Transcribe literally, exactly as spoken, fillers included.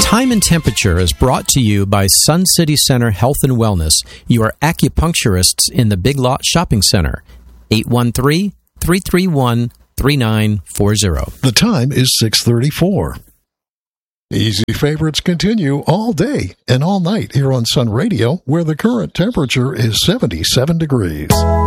Time and Temperature is brought to you by Sun City Center Health and Wellness, your acupuncturists in the Big Lot Shopping Center. eight one three, three three one, three nine four zero. The time is six thirty-four. Easy favorites continue all day and all night here on Sun Radio, where the current temperature is seventy-seven degrees.